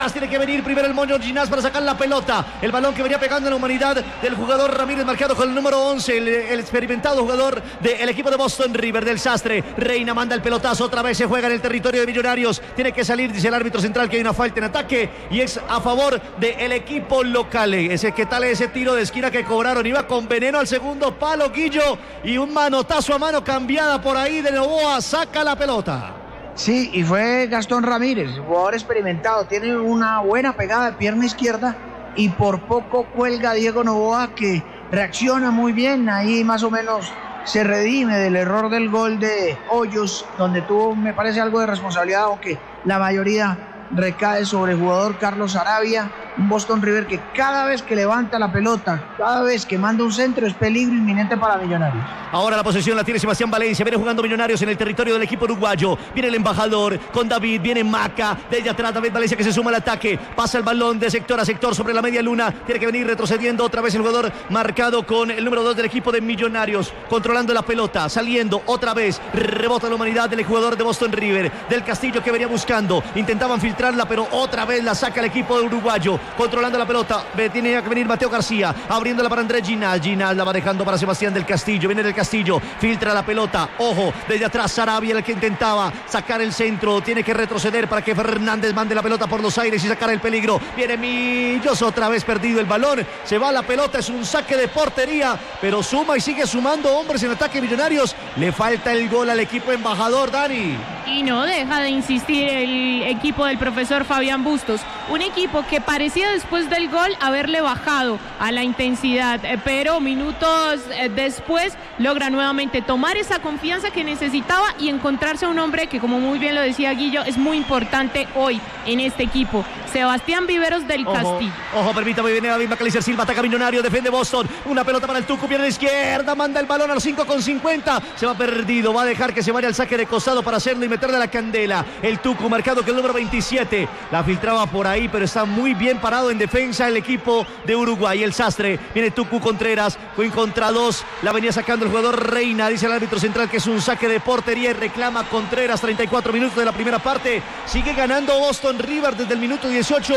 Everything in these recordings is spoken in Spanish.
Tiene que venir primero el Moño Ginás para sacar la pelota. El balón que venía pegando en la humanidad del jugador Ramírez, marcado con el número 11, el experimentado jugador del equipo de Boston River, del Sastre. Reina manda el pelotazo, otra vez se juega en el territorio de Millonarios. Tiene que salir, dice el árbitro central, que hay una falta en ataque y es a favor del equipo local. ¿Qué tal ese tiro de esquina que cobraron? Iba con veneno al segundo palo, Guillo, y un manotazo a mano cambiada por ahí de Novoa, saca la pelota. Sí, y fue Gastón Ramírez, jugador experimentado, tiene una buena pegada de pierna izquierda y por poco cuelga a Diego Novoa, que reacciona muy bien, ahí más o menos se redime del error del gol de Hoyos, donde tuvo, me parece, algo de responsabilidad, aunque la mayoría recae sobre el jugador Carlos Sarabia. Un Boston River que cada vez que levanta la pelota, cada vez que manda un centro, es peligro inminente para Millonarios. Ahora la posesión la tiene Sebastián Valencia, viene jugando Millonarios en el territorio del equipo uruguayo. Viene el embajador con David, viene Maca, desde atrás David Valencia, que se suma al ataque, pasa el balón de sector a sector sobre la media luna, tiene que venir retrocediendo otra vez el jugador marcado con el número 2 del equipo de Millonarios, controlando la pelota, saliendo otra vez, rebota la humanidad del jugador de Boston River, del Castillo, que venía buscando, intentaban filtrarla, pero otra vez la saca el equipo uruguayo, controlando la pelota. Tiene que venir Mateo García, abriéndola para Andrés Ginás. Ginás la va dejando para Sebastián del Castillo. Viene del Castillo, filtra la pelota. Ojo, desde atrás Sarabia, el que intentaba sacar el centro. Tiene que retroceder para que Fernández mande la pelota por los aires y sacar el peligro. Viene Millos, otra vez perdido el balón. Se va la pelota, es un saque de portería, pero suma y sigue sumando hombres en ataque Millonarios. Le falta el gol al equipo embajador, Dani. Y no deja de insistir el equipo del profesor Fabián Bustos. Un equipo que parecía después del gol haberle bajado a la intensidad, pero minutos después logra nuevamente tomar esa confianza que necesitaba y encontrarse a un hombre que, como muy bien lo decía Guillo, es muy importante hoy en este equipo, Sebastián Viveros del Castillo. Ojo, permítame, viene David Macalister Silva, ataca Millonario, defiende Boston, una pelota para el Tucu, pierna izquierda, manda el balón a los 5:50, se va perdido, va a dejar que se vaya al saque de costado para hacerlo y meterle a la candela. El Tucu marcado que el número 27, la filtraba por ahí, pero está muy bien parado en defensa el equipo de Uruguay. El Sastre, viene Tucu Contreras, fue en contra 2, la venía sacando el jugador Reina, dice el árbitro central que es un saque de portería y reclama Contreras. 34 minutos de la primera parte, sigue ganando Boston River desde el minuto 18,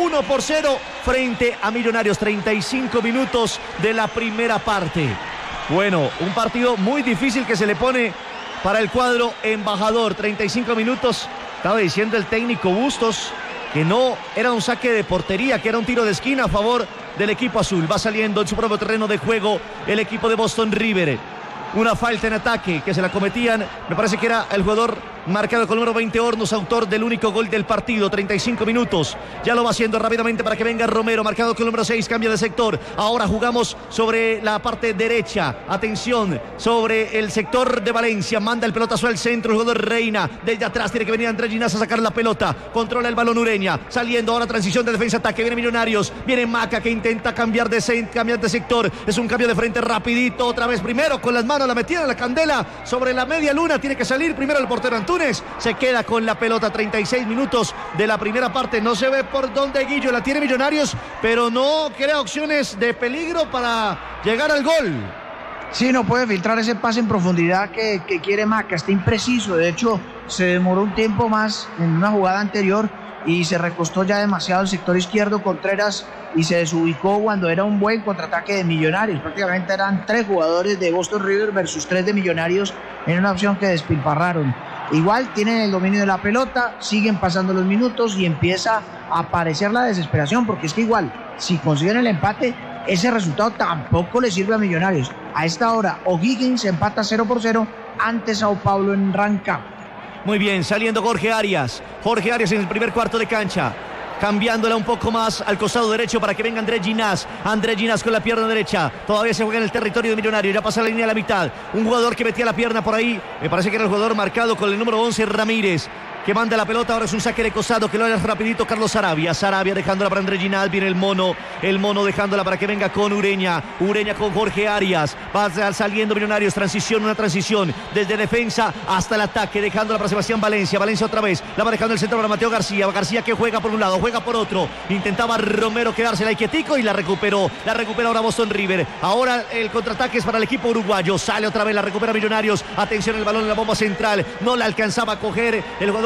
1-0 frente a Millonarios. 35 minutos de la primera parte. Bueno, un partido muy difícil que se le pone para el cuadro embajador. 35 minutos, estaba diciendo el técnico Bustos que no era un saque de portería, que era un tiro de esquina a favor del equipo azul. Va saliendo en su propio terreno de juego el equipo de Boston River. Una falta en ataque que se la cometían, me parece que era el jugador marcado con el número 20 Hornos, autor del único gol del partido. 35 minutos, ya lo va haciendo rápidamente para que venga Romero, marcado con el número 6, cambia de sector. Ahora jugamos sobre la parte derecha, atención, sobre el sector de Valencia, manda el pelotazo al centro, el jugador Reina, desde atrás tiene que venir Andrés Ginás a sacar la pelota, controla el balón Ureña, saliendo ahora transición de defensa-ataque, viene Millonarios, viene Maca que intenta cambiar de sector, es un cambio de frente rapidito, otra vez primero con las manos, la metida en la candela sobre la media luna, tiene que salir primero el portero Antunes, se queda con la pelota. 36 minutos de la primera parte, no se ve por dónde Guillo la tiene Millonarios, pero no crea opciones de peligro para llegar al gol. Sí, no puede filtrar ese pase en profundidad que quiere Maca, está impreciso, de hecho se demoró un tiempo más en una jugada anterior y se recostó ya demasiado el sector izquierdo Contreras y se desubicó cuando era un buen contraataque de Millonarios. Prácticamente eran 3 jugadores de Boston River versus 3 de Millonarios en una opción que despilfarraron. Igual tienen el dominio de la pelota, siguen pasando los minutos y empieza a aparecer la desesperación, porque es que igual, si consiguen el empate, ese resultado tampoco le sirve a Millonarios. A esta hora, O'Higgins empata 0-0 ante Sao Paulo en Rancagua. Muy bien, saliendo Jorge Arias en el primer cuarto de cancha, cambiándola un poco más al costado derecho para que venga Andrés Ginás con la pierna derecha, todavía se juega en el territorio de Millonarios, ya pasa la línea a la mitad, un jugador que metía la pierna por ahí, me parece que era el jugador marcado con el número 11 Ramírez, que manda la pelota, ahora es un saque de costado que lo hace rapidito Carlos Sarabia dejándola para Andrés Ginás, viene el mono dejándola para que venga con Ureña con Jorge Arias, va saliendo Millonarios, una transición desde defensa hasta el ataque, dejándola para Sebastián Valencia otra vez, la va dejando el centro para Mateo García que juega por un lado, juega por otro, intentaba Romero quedársela ahí quietico y la recupera ahora Boston River, ahora el contraataque es para el equipo uruguayo, sale otra vez, la recupera Millonarios, atención el balón en la bomba central, no la alcanzaba a coger el jugador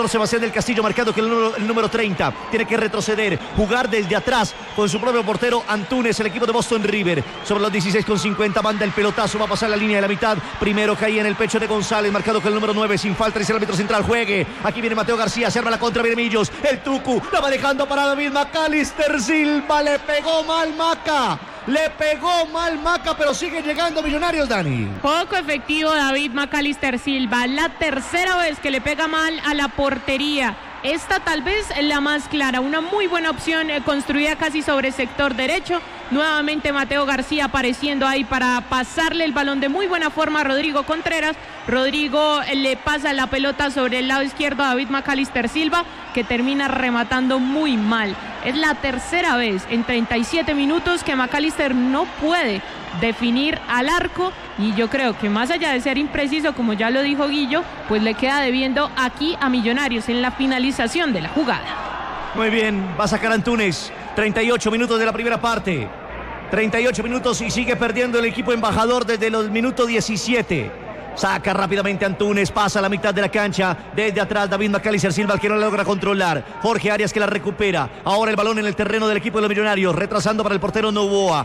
sector Sebastián del Castillo, marcado que el número 30 tiene que retroceder, jugar desde atrás con su propio portero Antunes, el equipo de Boston River. Sobre los 16,50 manda el pelotazo, va a pasar la línea de la mitad. Primero caía en el pecho de González, marcado que el número 9, sin falta, dice el árbitro central, juegue. Aquí viene Mateo García, se arma la contra, viene Millos, el Tucu, la va dejando para David McAllister Silva, le pegó mal Maca. Le pegó mal Maca, pero sigue llegando Millonarios, Dani. Poco efectivo David McAllister Silva. La tercera vez que le pega mal a la portería. Esta tal vez la más clara. Una muy buena opción construida casi sobre sector derecho. Nuevamente Mateo García apareciendo ahí para pasarle el balón de muy buena forma a Rodrigo Contreras. Rodrigo le pasa la pelota sobre el lado izquierdo a David McAllister Silva, que termina rematando muy mal. Es la tercera vez en 37 minutos que McAllister no puede definir al arco, y yo creo que más allá de ser impreciso, como ya lo dijo Guillo, pues le queda debiendo aquí a Millonarios en la finalización de la jugada. Muy bien, va a sacar Antunes. 38 minutos de la primera parte. 38 minutos y sigue perdiendo el equipo embajador desde los minutos 17. Saca rápidamente Antunes, pasa a la mitad de la cancha, desde atrás David McAllister Silva, el que no la logra controlar. Jorge Arias que la recupera. Ahora el balón en el terreno del equipo de los Millonarios, retrasando para el portero Novoa.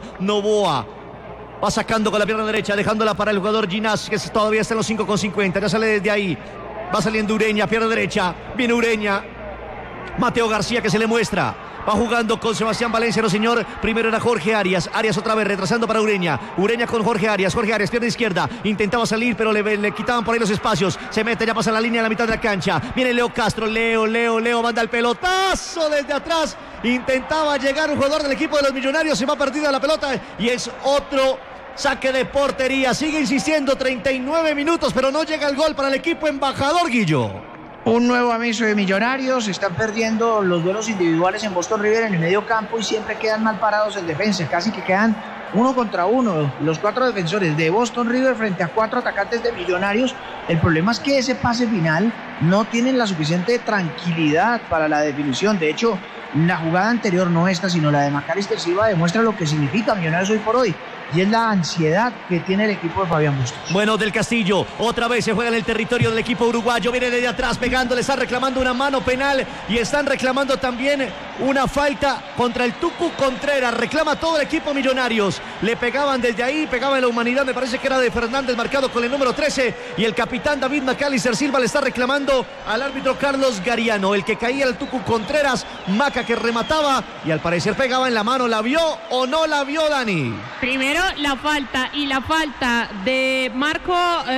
Va sacando con la pierna derecha, dejándola para el jugador Ginás, que todavía está en los 5,50. Ya sale desde ahí. Va saliendo Ureña, pierna derecha. Viene Ureña. Mateo García que se le muestra. Va jugando con Sebastián Valencia, no señor. Primero era Jorge Arias. Arias otra vez retrasando para Ureña. Ureña con Jorge Arias. Jorge Arias, pierna izquierda. Intentaba salir, pero le quitaban por ahí los espacios. Se mete, ya pasa la línea a la mitad de la cancha. Viene Leo Castro. Leo manda el pelotazo desde atrás. Intentaba llegar un jugador del equipo de los Millonarios. Se va perdida la pelota y es otro saque de portería. Sigue insistiendo, 39 minutos, pero no llega el gol para el equipo embajador, Guillo. Un nuevo aviso de Millonarios. Están perdiendo los duelos individuales en Boston River en el medio campo y siempre quedan mal parados en defensa. Casi que quedan 1 contra 1 los 4 defensores de Boston River frente a 4 atacantes de Millonarios. El problema es que ese pase final no tienen la suficiente tranquilidad para la definición. De hecho, la jugada anterior, no esta, sino la de McAllister Silva, demuestra lo que significa Millonarios hoy por hoy. Y es la ansiedad que tiene el equipo de Fabián Bustos. Bueno, del Castillo, otra vez se juega en el territorio del equipo uruguayo. Viene desde atrás pegándole, están reclamando una mano penal y están reclamando también una falta contra el Tucu Contreras. Reclama todo el equipo Millonarios. Le pegaban desde ahí, pegaban en la humanidad. Me parece que era de Fernández, marcado con el número 13. Y el capitán David McAllister Silva le está reclamando al árbitro Carlos Gariano. El que caía el Tucu Contreras, Maca que remataba y al parecer pegaba en la mano. ¿La vio o no la vio, Dani? Primero la falta de Marco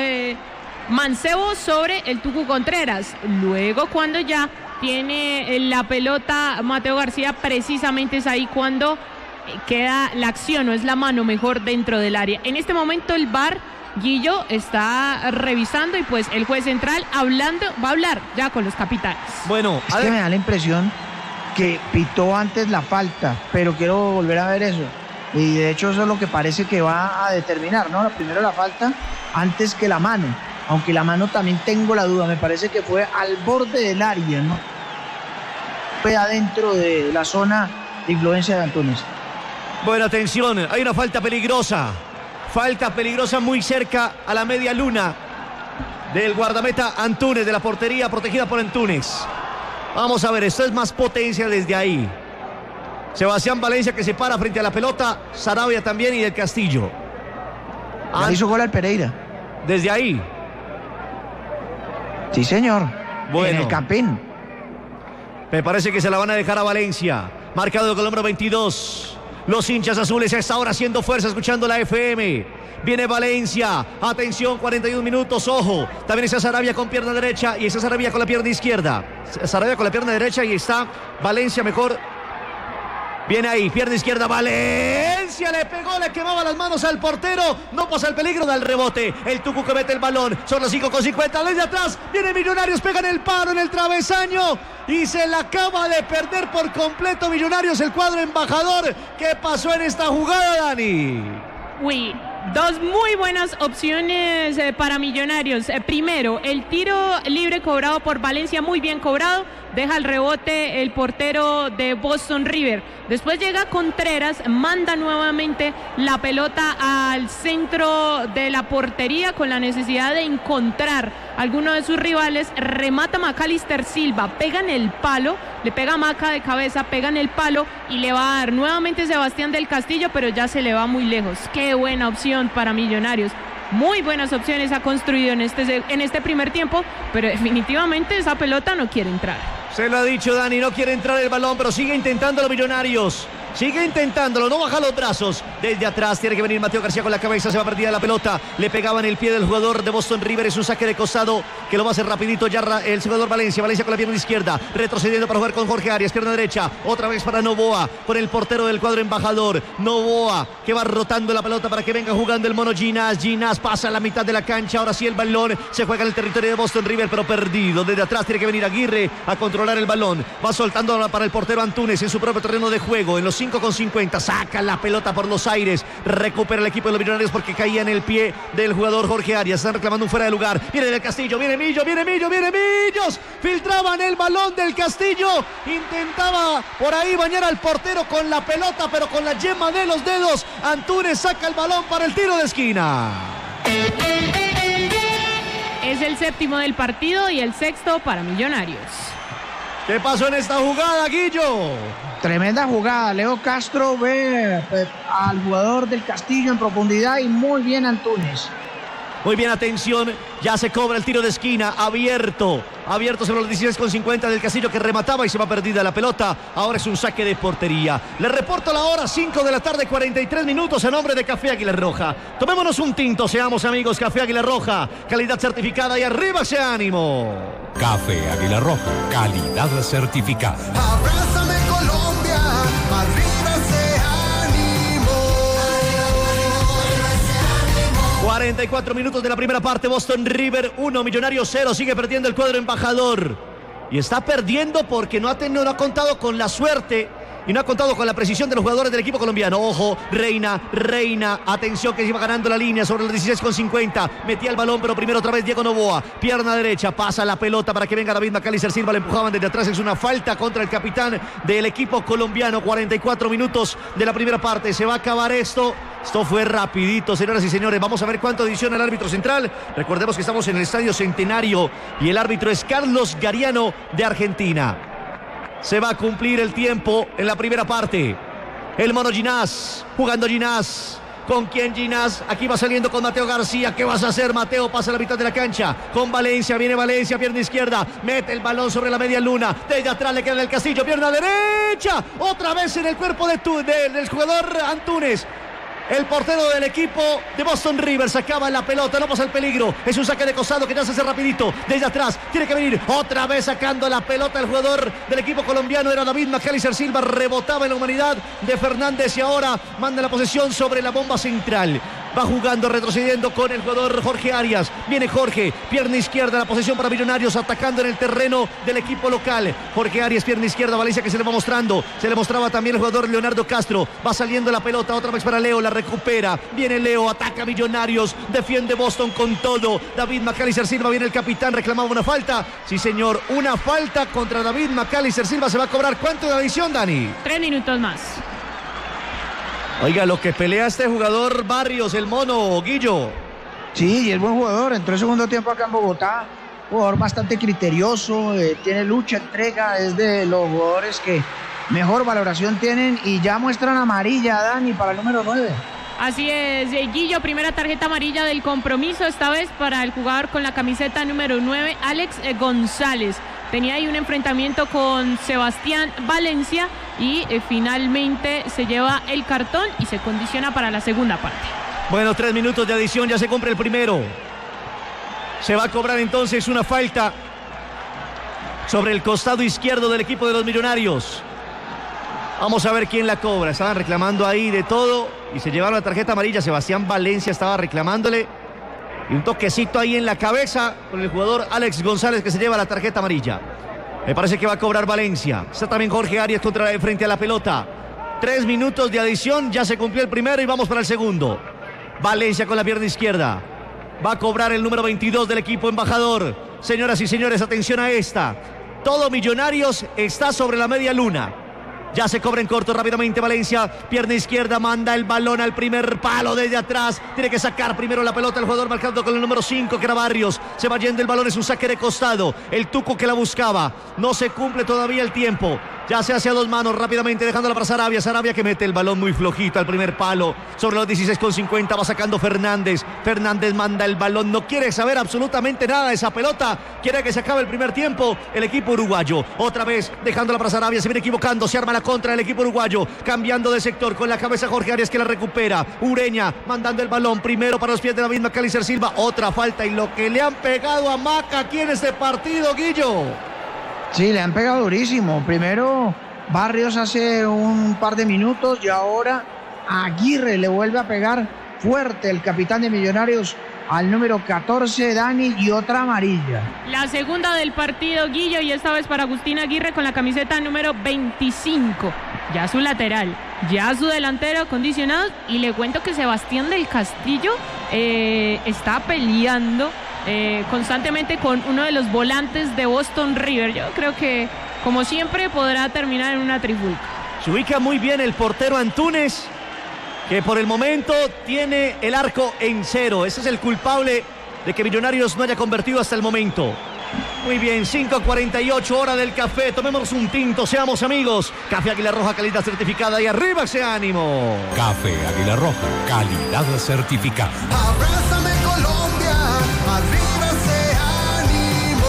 Mancebo sobre el Tucu Contreras. Luego cuando ya tiene la pelota Mateo García, precisamente es ahí cuando queda la acción, o es la mano mejor dentro del área. En este momento el VAR, Guillo, está revisando y pues el juez central va a hablar ya con los capitanes. Bueno, es que me da la impresión que pitó antes la falta, pero quiero volver a ver eso. Y de hecho eso es lo que parece que va a determinar, ¿no? Primero la falta antes que la mano. Aunque la mano también tengo la duda, me parece que fue al borde del área, ¿no? Fue adentro de la zona de influencia de Antunes. Bueno, atención, hay una falta peligrosa. Falta peligrosa muy cerca a la media luna del guardameta Antunes, de la portería protegida por Antunes. Vamos a ver, esto es más potencia desde ahí. Sebastián Valencia que se para frente a la pelota, Sarabia también y del Castillo. Hizo gol al Pereira. Desde ahí. Sí, señor. Bueno. En el Campín. Me parece que se la van a dejar a Valencia. Marcado con el número 22. Los hinchas azules a esta hora haciendo fuerza, escuchando la FM. Viene Valencia. Atención, 41 minutos, ojo. También está Sarabia con pierna derecha y está Sarabia con la pierna izquierda. Sarabia con la pierna derecha y está Valencia mejor. Viene ahí, pierna izquierda, Valencia le pegó, le quemaba las manos al portero, no pasa el peligro del rebote, el Tucu que mete el balón, son los 5,50, desde atrás, viene Millonarios, pega en el palo, en el travesaño, y se la acaba de perder por completo Millonarios, el cuadro embajador. ¿Qué pasó en esta jugada, Dani? Uy, Dos muy buenas opciones para Millonarios. Primero, el tiro libre cobrado por Valencia, muy bien cobrado. Deja el rebote el portero de Boston River. Después llega Contreras, manda nuevamente la pelota al centro de la portería con la necesidad de encontrar a alguno de sus rivales. Remata Macalister Silva, pega en el palo, le pega a Maca de cabeza, pega en el palo y le va a dar nuevamente Sebastián del Castillo, pero ya se le va muy lejos. Qué buena opción para Millonarios. Muy buenas opciones ha construido en este primer tiempo, pero definitivamente esa pelota no quiere entrar. Se lo ha dicho Dani, no quiere entrar el balón, pero sigue intentando los Millonarios. Sigue intentándolo, no baja los brazos. Desde atrás tiene que venir Mateo García con la cabeza, se va perdida la pelota. Le pegaba en el pie del jugador de Boston River, es un saque de costado que lo va a hacer rapidito ya el jugador Valencia con la pierna izquierda, retrocediendo para jugar con Jorge Arias, pierna derecha, otra vez para Novoa, con el portero del cuadro embajador. Novoa que va rotando la pelota para que venga jugando el mono Ginás. Ginás pasa a la mitad de la cancha, ahora sí el balón se juega en el territorio de Boston River, pero perdido. Desde atrás tiene que venir Aguirre a controlar el balón, va soltando para el portero Antunes en su propio terreno de juego, en los 5:50, saca la pelota por los aires, recupera el equipo de los Millonarios porque caía en el pie del jugador Jorge Arias. Están reclamando un fuera de lugar, viene del Castillo, viene Millos, filtraban el balón del Castillo, intentaba por ahí bañar al portero con la pelota, pero con la yema de los dedos Antunes saca el balón para el tiro de esquina. Es el séptimo del partido y el sexto para Millonarios. ¿Qué pasó en esta jugada, Guillo? Tremenda jugada. Leo Castro ve al jugador del Castillo en profundidad y muy bien Antunes. Muy bien, atención, ya se cobra el tiro de esquina, abierto sobre los 16:50 del Castillo que remataba y se va perdida la pelota. Ahora es un saque de portería. Le reporto la hora, 5 de la tarde, 43 minutos a nombre de Café Águila Roja. Tomémonos un tinto, seamos amigos. Café Águila Roja, calidad certificada y arriba ese ánimo. Café Águila Roja, calidad certificada. Abrázame Colombia, arriba ese ánimo. 44 minutos de la primera parte, Boston River 1, Millonarios 0, sigue perdiendo el cuadro embajador. Y está perdiendo porque no ha contado con la suerte y no ha contado con la precisión de los jugadores del equipo colombiano. Ojo, Reina, atención que se iba ganando la línea sobre los 16:50, metía el balón, pero primero otra vez Diego Novoa, pierna derecha, pasa la pelota para que venga David Macalister Silva, le empujaban desde atrás, es una falta contra el capitán del equipo colombiano. 44 minutos de la primera parte, se va a acabar esto fue rapidito, señoras y señores. Vamos a ver cuánto adiciona el árbitro central. Recordemos que estamos en el Estadio Centenario y el árbitro es Carlos Gariano de Argentina. Se va a cumplir el tiempo en la primera parte. El mono Ginás, jugando Ginás. ¿Con quién Ginás? Aquí va saliendo con Mateo García. ¿Qué vas a hacer, Mateo? Pasa a la mitad de la cancha. Con Valencia, viene Valencia, pierna izquierda. Mete el balón sobre la media luna. Desde atrás le queda el Castillo, pierna derecha. Otra vez en el cuerpo del jugador Antunes. El portero del equipo de Boston River sacaba la pelota, no pasa el peligro. Es un saque de costado que ya se hace rapidito. Desde atrás tiene que venir otra vez sacando la pelota el jugador del equipo colombiano. Era David Macalister Silva, rebotaba en la humanidad de Fernández y ahora manda la posesión sobre la bomba central. Va jugando, retrocediendo con el jugador Jorge Arias. Viene Jorge, pierna izquierda, la posesión para Millonarios, atacando en el terreno del equipo local. Jorge Arias, pierna izquierda, Valencia que se le va mostrando. Se le mostraba también el jugador Leonardo Castro. Va saliendo la pelota, otra vez para Leo, la recupera. Viene Leo, ataca a Millonarios, defiende Boston con todo. David Macalister Silva, viene el capitán, reclamaba una falta. Sí, señor, una falta contra David Macalister Silva. Se va a cobrar, ¿cuánto de adición, Dani? 3 minutos más. Oiga, lo que pelea este jugador Barrios, el mono, Guillo. Sí, y es buen jugador, entró el segundo tiempo acá en Bogotá, jugador bastante criterioso, tiene lucha, entrega, es de los jugadores que mejor valoración tienen y ya muestran amarilla, Dani, para el número 9. Así es, Guillo, primera tarjeta amarilla del compromiso, esta vez para el jugador con la camiseta número 9, Alex González. Tenía ahí un enfrentamiento con Sebastián Valencia y finalmente se lleva el cartón y se condiciona para la segunda parte. Bueno, 3 minutos de adición, ya se cumple el primero. Se va a cobrar entonces una falta sobre el costado izquierdo del equipo de los Millonarios. Vamos a ver quién la cobra. Estaban reclamando ahí de todo y se llevaron la tarjeta amarilla. Sebastián Valencia estaba reclamándole. Y un toquecito ahí en la cabeza con el jugador Alex González que se lleva la tarjeta amarilla. Me parece que va a cobrar Valencia. Está también Jorge Arias frente a la pelota. 3 minutos de adición, ya se cumplió el primero y vamos para el segundo. Valencia con la pierna izquierda. Va a cobrar el número 22 del equipo embajador. Señoras y señores, atención a esta. Todo Millonarios está sobre la media luna. Ya se cobra en corto rápidamente Valencia. Pierna izquierda, manda el balón al primer palo desde atrás. Tiene que sacar primero la pelota el jugador marcando con el número 5, que era Barrios. Se va yendo el balón, es un saque de costado. El Tucu que la buscaba. No se cumple todavía el tiempo. Ya se hace a dos manos rápidamente, dejándola para Sarabia. Sarabia que mete el balón muy flojito al primer palo. Sobre los 16,50 va sacando Fernández. Fernández manda el balón. No quiere saber absolutamente nada de esa pelota. Quiere que se acabe el primer tiempo. El equipo uruguayo. Otra vez dejándola para Sarabia. Se viene equivocando. Se arma la contra del equipo uruguayo. Cambiando de sector con la cabeza Jorge Arias, que la recupera. Ureña mandando el balón primero para los pies de David Macalister Silva. Otra falta y lo que le han pegado a Maca aquí en este partido, Guillo. Sí, le han pegado durísimo. Primero Barrios hace un par de minutos y ahora Aguirre le vuelve a pegar fuerte, el capitán de Millonarios, al número 14, Dani, y otra amarilla. La segunda del partido, Guillo, y esta vez para Agustín Aguirre con la camiseta número 25. Ya su lateral, ya su delantero acondicionado, y le cuento que Sebastián del Castillo está peleando constantemente con uno de los volantes de Boston River. Yo creo que, como siempre, podrá terminar en una trifulca. Se ubica muy bien el portero Antunes, que por el momento tiene el arco en cero. Ese es el culpable de que Millonarios no haya convertido hasta el momento. Muy bien, 5:48, hora del café. Tomemos un tinto, seamos amigos. Café Águila Roja, calidad certificada, y arriba ese ánimo. Café Águila Roja, calidad certificada. Abrázame Colombia, arriba ese ánimo.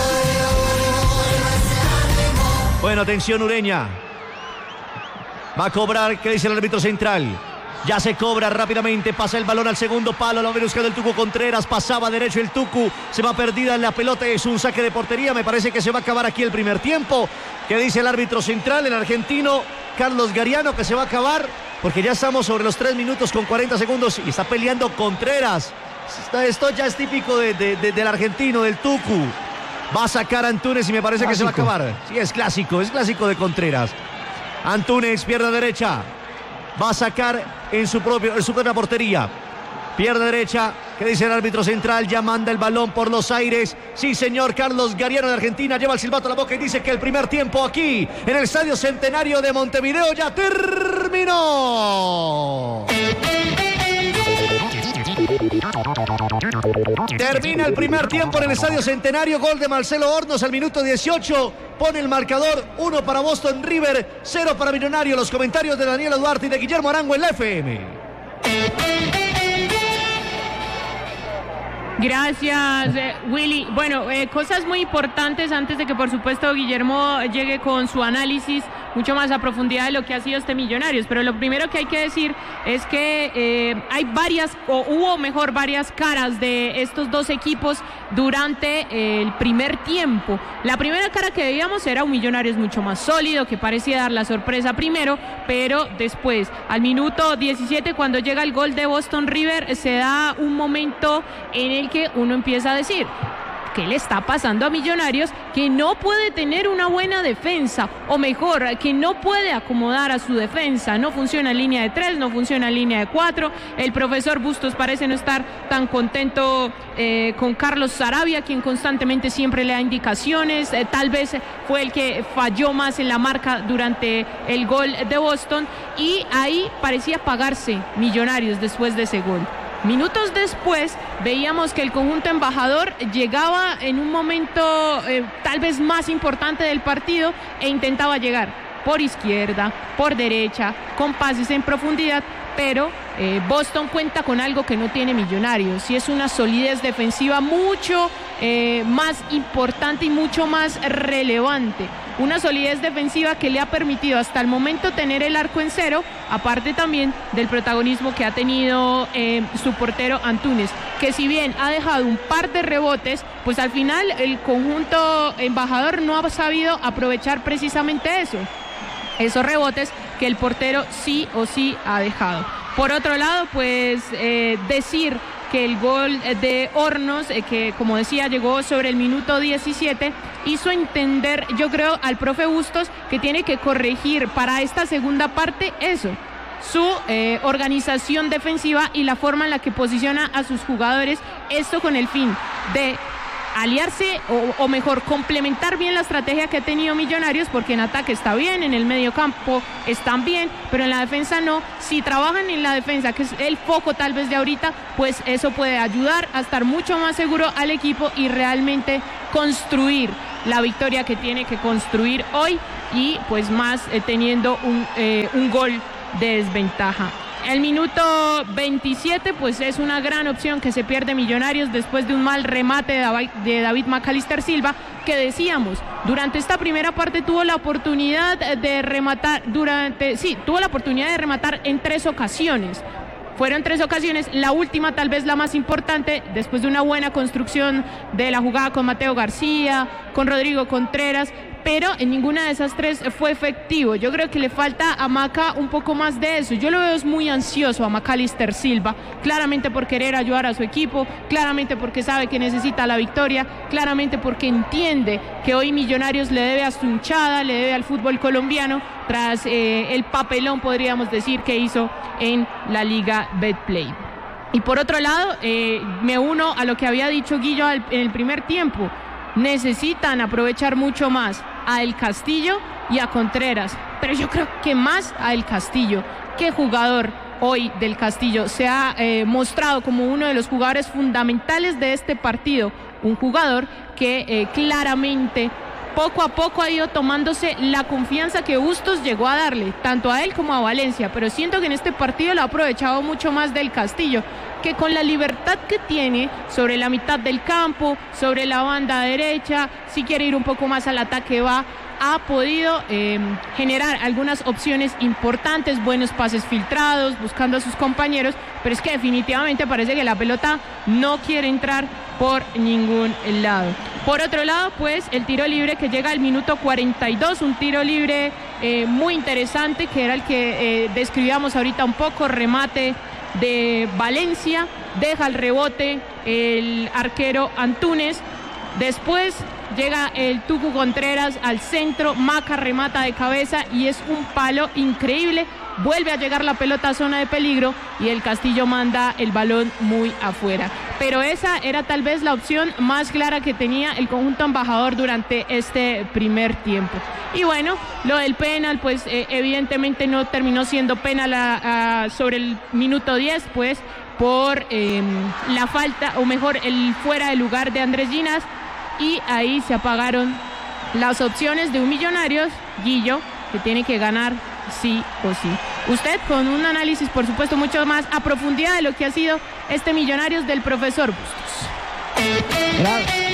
Bueno, atención Ureña. Va a cobrar, ¿qué dice el árbitro central? Ya se cobra rápidamente, pasa el balón al segundo palo, lo va buscando el Tucu Contreras, pasaba derecho el Tucu, se va perdida en la pelota, es un saque de portería, me parece que se va a acabar aquí el primer tiempo. ¿Qué dice el árbitro central, el argentino Carlos Gariano, que se va a acabar? Porque ya estamos sobre los 3 minutos con 40 segundos y está peleando Contreras. Esto ya es típico del argentino, del Tucu. Va a sacar a Antunes y me parece que se va a acabar. Sí, es clásico de Contreras. Antunes, pierna derecha. Va a sacar en su propia portería. Pierna derecha. ¿Qué dice el árbitro central? Ya manda el balón por los aires. Sí, señor, Carlos Gariano de Argentina lleva el silbato a la boca y dice que el primer tiempo aquí en el Estadio Centenario de Montevideo ya terminó. Termina el primer tiempo en el Estadio Centenario. Gol de Marcelo Hornos al minuto 18. Pone el marcador: 1 para Boston River, 0 para Millonario. Los comentarios de Daniela Duarte y de Guillermo Arango en la FM. Gracias, Willy. Bueno, cosas muy importantes antes de que, por supuesto, Guillermo llegue con su análisis mucho más a profundidad de lo que ha sido este Millonarios. Pero lo primero que hay que decir es que hay varias caras de estos dos equipos durante el primer tiempo. La primera cara que veíamos era un Millonarios mucho más sólido, que parecía dar la sorpresa primero, pero después, al minuto 17, cuando llega el gol de Boston River, se da un momento en el que uno empieza a decir: ¿qué le está pasando a Millonarios? Que no puede tener una buena defensa, o mejor, que no puede acomodar a su defensa. No funciona en línea de 3, no funciona en línea de 4. El profesor Bustos parece no estar tan contento con Carlos Sarabia, quien constantemente siempre le da indicaciones. Tal vez fue el que falló más en la marca durante el gol de Boston, y ahí parecía apagarse Millonarios después de ese gol. Minutos después veíamos que el conjunto embajador llegaba en un momento tal vez más importante del partido e intentaba llegar por izquierda, por derecha, con pases en profundidad, pero Boston cuenta con algo que no tiene Millonarios, y es una solidez defensiva mucho más importante y mucho más relevante. Una solidez defensiva que le ha permitido hasta el momento tener el arco en cero, aparte también del protagonismo que ha tenido su portero Antunes, que si bien ha dejado un par de rebotes, pues al final el conjunto embajador no ha sabido aprovechar precisamente esos rebotes que el portero sí o sí ha dejado. Por otro lado, pues decir que el gol de Hornos, que como decía llegó sobre el minuto 17, hizo entender, yo creo, al profe Bustos que tiene que corregir para esta segunda parte eso, su organización defensiva y la forma en la que posiciona a sus jugadores, esto con el fin de aliarse o mejor complementar bien la estrategia que ha tenido Millonarios, porque en ataque está bien, en el medio campo están bien, pero en la defensa no. Si trabajan en la defensa, que es el foco tal vez de ahorita, pues eso puede ayudar a estar mucho más seguro al equipo y realmente construir la victoria que tiene que construir hoy, y pues más teniendo un gol de desventaja. El minuto 27 pues es una gran opción que se pierde Millonarios después de un mal remate de David Macalister Silva, que decíamos, durante esta primera parte tuvo la oportunidad de rematar en 3 ocasiones. Fueron 3 ocasiones, la última tal vez la más importante, después de una buena construcción de la jugada con Mateo García, con Rodrigo Contreras, pero en ninguna de esas 3 fue efectivo. Yo creo que le falta a Maca un poco más de eso. Yo lo veo muy ansioso a Macalister Silva, claramente por querer ayudar a su equipo, claramente porque sabe que necesita la victoria, claramente porque entiende que hoy Millonarios le debe a su hinchada, le debe al fútbol colombiano, tras el papelón, podríamos decir, que hizo en la Liga Betplay. Y por otro lado, me uno a lo que había dicho Guillo en el primer tiempo. Necesitan aprovechar mucho más a El Castillo y a Contreras, pero yo creo que más a El Castillo. ¿Qué jugador hoy del Castillo se ha mostrado como uno de los jugadores fundamentales de este partido? Un jugador que claramente poco a poco ha ido tomándose la confianza que Bustos llegó a darle, tanto a él como a Valencia, pero siento que en este partido lo ha aprovechado mucho más del Castillo, que con la libertad que tiene sobre la mitad del campo, sobre la banda derecha, si quiere ir un poco más al ataque ha podido generar algunas opciones importantes, buenos pases filtrados, buscando a sus compañeros, pero es que definitivamente parece que la pelota no quiere entrar por ningún lado. Por otro lado, pues el tiro libre que llega al minuto 42, un tiro libre muy interesante, que era el que describíamos ahorita un poco, remate de Valencia, deja el rebote el arquero Antúnez, después llega el Tucu Contreras al centro, Maca remata de cabeza y es un palo increíble, vuelve a llegar la pelota a zona de peligro y el Castillo manda el balón muy afuera. Pero esa era tal vez la opción más clara que tenía el conjunto embajador durante este primer tiempo. Y bueno, lo del penal, pues evidentemente no terminó siendo penal sobre el minuto 10, pues por la falta, o mejor, el fuera de lugar de Andrés Ginás, y ahí se apagaron las opciones de un Millonarios, Guillo, que tiene que ganar sí o sí. Usted con un análisis, por supuesto, mucho más a profundidad de lo que ha sido este Millonarios del profesor Bustos.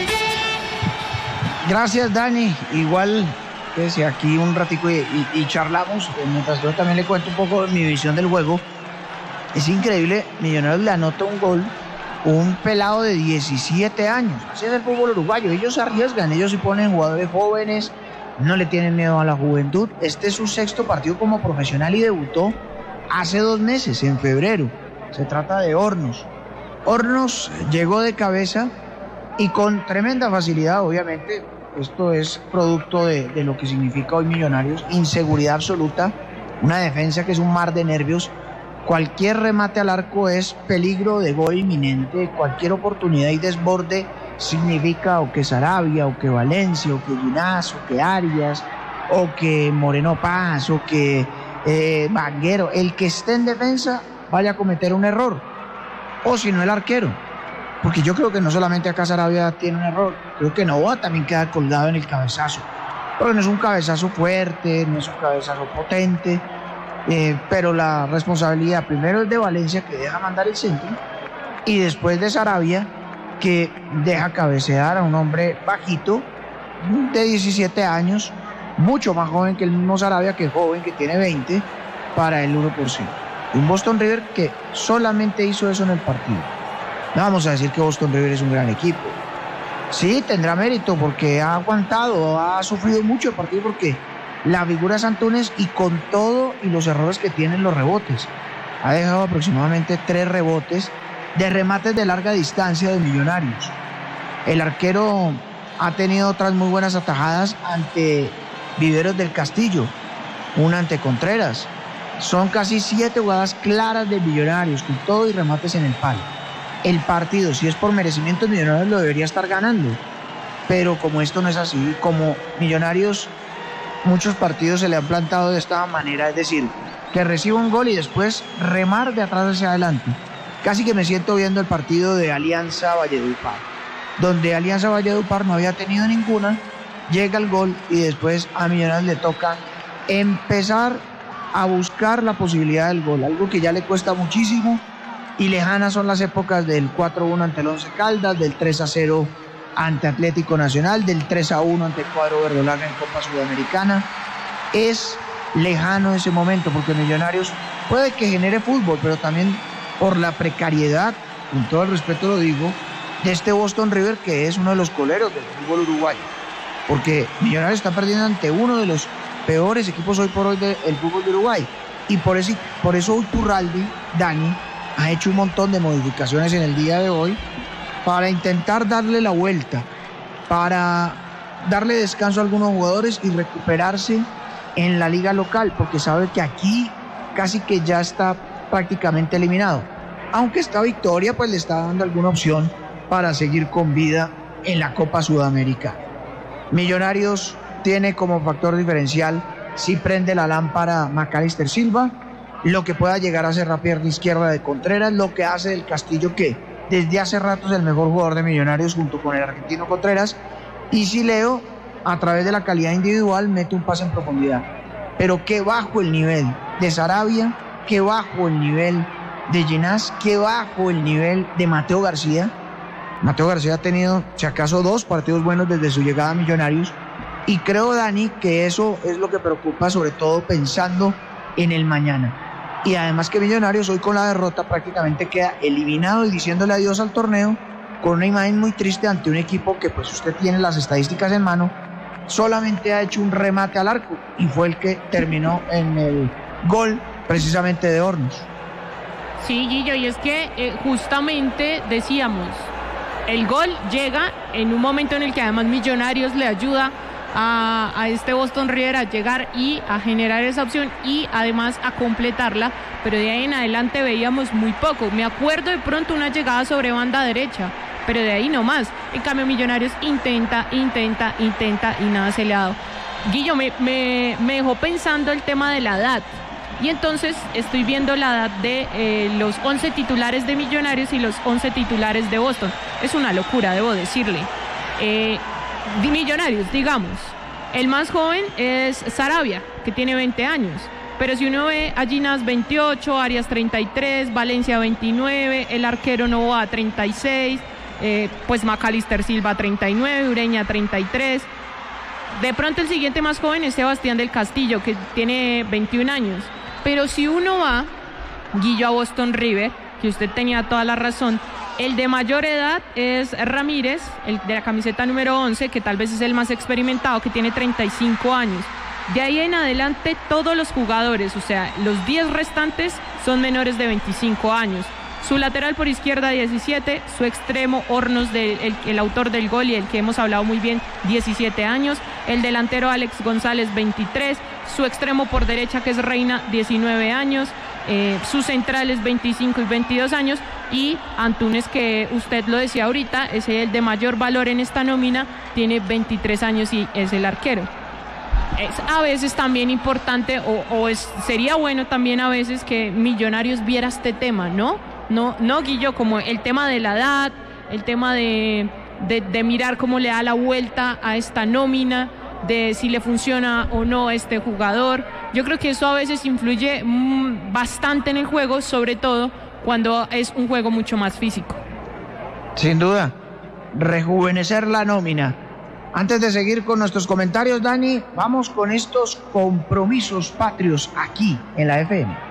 Gracias, Dani. Igual, pues, aquí un ratico y charlamos, mientras yo también le cuento un poco de mi visión del juego. Es increíble, Millonarios le anota un gol un pelado de 17 años. Así es el fútbol uruguayo, ellos se arriesgan, ellos se ponen jugadores jóvenes, no le tienen miedo a la juventud. Este es su 6º partido como profesional y debutó hace 2 meses, en febrero. Se trata de Hornos. Hornos llegó de cabeza y con tremenda facilidad, obviamente. Esto es producto de lo que significa hoy Millonarios, inseguridad absoluta, una defensa que es un mar de nervios. Cualquier remate al arco es peligro de gol inminente, cualquier oportunidad y desborde significa o que Sarabia, o que Valencia, o que Ginás, o que Arias, o que Moreno Paz, o que Vanguero, el que esté en defensa vaya a cometer un error, o si no el arquero, porque yo creo que no solamente acá Sarabia tiene un error, creo que Novoa también queda colgado en el cabezazo, porque no es un cabezazo fuerte, no es un cabezazo potente. Pero la responsabilidad primero es de Valencia, que deja mandar el centro, y después de Sarabia, que deja cabecear a un hombre bajito de 17 años, mucho más joven que el mismo Sarabia, que es joven, que tiene 20, para el 1%. Un Boston River que solamente hizo eso en el partido. No vamos a decir que Boston River es un gran equipo. Sí, tendrá mérito porque ha aguantado, ha sufrido mucho el partido, porque la figura es Antúnez, y con todo y los errores que tienen los rebotes, ha dejado aproximadamente 3 rebotes de remates de larga distancia de Millonarios. El arquero ha tenido otras muy buenas atajadas ante Viveros del Castillo, una ante Contreras, Son casi 7 jugadas claras de Millonarios, con todo y remates en el palo. El partido, si es por merecimiento, Millonarios lo debería estar ganando. Pero como esto no es así, como Millonarios, muchos partidos se le han plantado de esta manera, es decir, que reciba un gol y después remar de atrás hacia adelante. Casi que me siento viendo el partido de Alianza Valledupar, donde Alianza Valledupar no había tenido ninguna, llega el gol y después a Millonarios le toca empezar a buscar la posibilidad del gol, algo que ya le cuesta muchísimo, y lejanas son las épocas del 4-1 ante el Once Caldas, del 3-0 ante Atlético Nacional, del 3-1 ante el cuadro verdolaga en Copa Sudamericana. Es lejano ese momento, porque Millonarios puede que genere fútbol, pero también por la precariedad, con todo el respeto lo digo, de este Boston River, que es uno de los coleros del fútbol uruguayo, porque Millonarios está perdiendo ante uno de los peores equipos hoy por hoy del fútbol de Uruguay, y por eso Iturralde, Dani, ha hecho un montón de modificaciones en el día de hoy para intentar darle la vuelta, para darle descanso a algunos jugadores y recuperarse en la liga local, porque sabe que aquí casi que ya está prácticamente eliminado, aunque esta victoria pues le está dando alguna opción para seguir con vida en la Copa Sudamericana. Millonarios tiene como factor diferencial, si prende la lámpara Macalister Silva, lo que pueda llegar a ser la pierna izquierda de Contreras, lo que hace del Castillo, que desde hace rato es el mejor jugador de Millonarios junto con el argentino Contreras, y si Leo, a través de la calidad individual, mete un pase en profundidad. Pero qué bajo el nivel de Sarabia, qué bajo el nivel de Ginás, qué bajo el nivel de Mateo García. Mateo García ha tenido, si acaso, 2 partidos buenos desde su llegada a Millonarios, y creo, Dani, que eso es lo que preocupa, sobre todo pensando en el mañana. Y además que Millonarios hoy con la derrota prácticamente queda eliminado y diciéndole adiós al torneo, con una imagen muy triste ante un equipo que, pues usted tiene las estadísticas en mano, solamente ha hecho un remate al arco y fue el que terminó en el gol precisamente de Hornos. Sí, Guillo, y es que justamente decíamos, el gol llega en un momento en el que además Millonarios le ayuda a este Boston River a llegar y a generar esa opción y además a completarla, pero de ahí en adelante veíamos muy poco. Me acuerdo de pronto una llegada sobre banda derecha, pero de ahí no más. En cambio Millonarios intenta y nada se le ha dado. Guillo, me dejó pensando el tema de la edad, y entonces estoy viendo la edad de los 11 titulares de Millonarios y los 11 titulares de Boston. Es una locura, debo decirle. De Millonarios, digamos, el más joven es Sarabia, que tiene 20 años, pero si uno ve a Ginás 28, Arias 33, Valencia 29, el arquero Novoa 36, pues Macalister Silva 39, Ureña 33. De pronto el siguiente más joven es Sebastián del Castillo, que tiene 21 años, pero si uno va, Guillo, a Boston River, que usted tenía toda la razón, el de mayor edad es Ramírez, el de la camiseta número 11, que tal vez es el más experimentado, que tiene 35 años. De ahí en adelante todos los jugadores, o sea, los 10 restantes son menores de 25 años. Su lateral por izquierda 17, su extremo Hornos, el autor del gol y el que hemos hablado muy bien, 17 años. El delantero Alex González 23, su extremo por derecha que es Reina 19 años. Sus centrales 25 y 22 años, y Antunes, que usted lo decía ahorita, es el de mayor valor en esta nómina, tiene 23 años y es el arquero. Es a veces también importante sería bueno también a veces que Millonarios viera este tema, ¿no? No, Guillo, como el tema de la edad, el tema de mirar cómo le da la vuelta a esta nómina, de si le funciona o no este jugador. Yo creo que eso a veces influye bastante en el juego, sobre todo cuando es un juego mucho más físico. Sin duda, rejuvenecer la nómina. Antes de seguir con nuestros comentarios, Dani, vamos con estos compromisos patrios aquí en la FM.